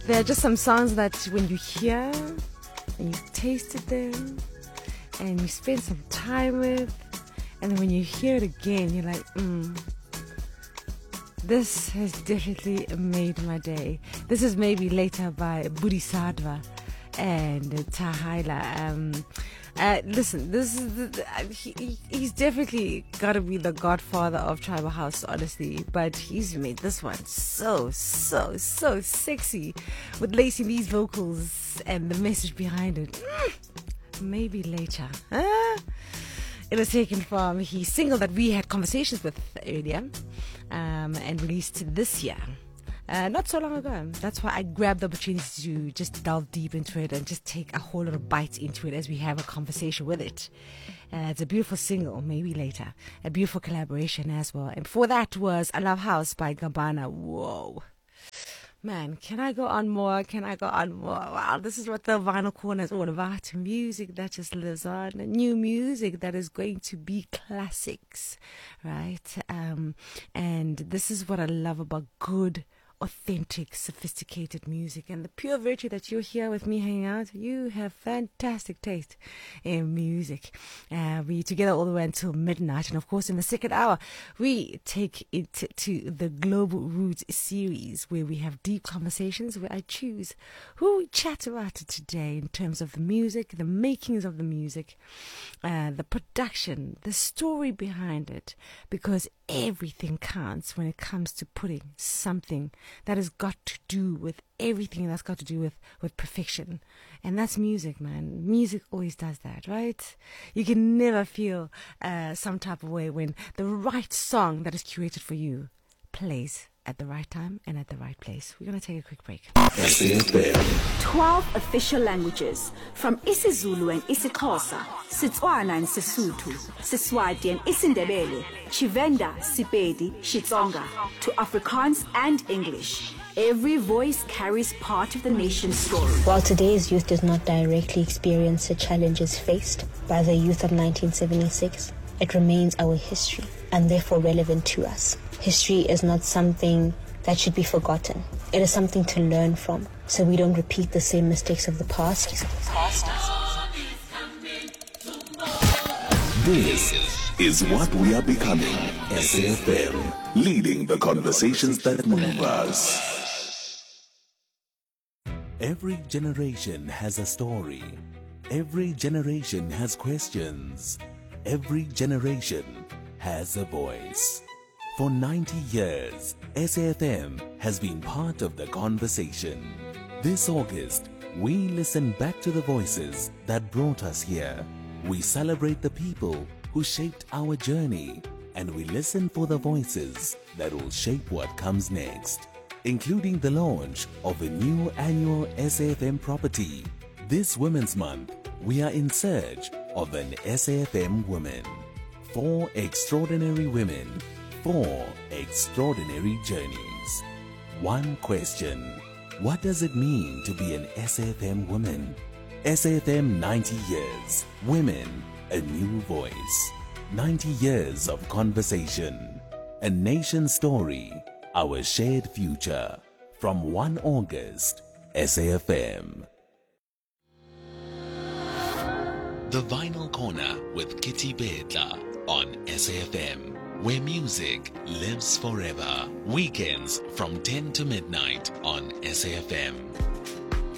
There are just some songs that when you hear and you tasted them and you spend some time with, and then when you hear it again, you're like, this has definitely made my day. This is Maybe Later by Bodhisattva and Tahaila. Listen, this is he's definitely got to be the godfather of tribal house, honestly. But he's made this one so sexy with Lacey Lee's vocals and the message behind it. Maybe Later. It was taken from his single that we had conversations with earlier, and released this year. Not so long ago. That's why I grabbed the opportunity to just delve deep into it and just take a whole lot of bites into it as we have a conversation with it. It's a beautiful single, Maybe Later. A beautiful collaboration as well. And before that was I Love House by Gabbana. Whoa. Man, can I go on more? Wow, this is what the Vinyl Corner is all about. Music that just lives on. New music that is going to be classics, right? And this is what I love about good, authentic, sophisticated music. And the pure virtue that you're here with me hanging out, you have fantastic taste in music. We together all the way until midnight. And of course, in the second hour, we take it to the Global Roots series, where we have deep conversations, where I choose who we chat about today in terms of the music, the makings of the music, the production, the story behind it, because everything counts when it comes to putting something that has got to do with everything that's got to do with perfection. And that's music, man. Music always does that, right? You can never feel some type of way when the right song that is curated for you plays at the right time and at the right place. We're going to take a quick break. 12 official languages, from isiZulu and isiXhosa, Setswana and Sesotho, Seswati and isiNdebele, Tshivenda, Sepedi, Xitsonga, to Afrikaans and English. Every voice carries part of the nation's story. While today's youth does not directly experience the challenges faced by the youth of 1976, it remains our history and therefore relevant to us. History is not something that should be forgotten. It is something to learn from, so we don't repeat the same mistakes of the past. This is what we are becoming. SAFM, leading the conversations that move us. Every generation has a story. Every generation has questions. Every generation has a voice. For 90 years, SAFM has been part of the conversation. This August, we listen back to the voices that brought us here. We celebrate the people who shaped our journey, and we listen for the voices that will shape what comes next, including the launch of a new annual SAFM property. This Women's Month, we are in search of an SAFM woman. 4 extraordinary women, 4 extraordinary journeys. One question: what does it mean to be an SAFM woman? SAFM 90 years. Women, a new voice. 90 years of conversation. A nation story. Our shared future. From 1 August, SAFM. The Vinyl Corner with Kitty Bedla on SAFM, where music lives forever. Weekends from 10 to midnight on SAFM.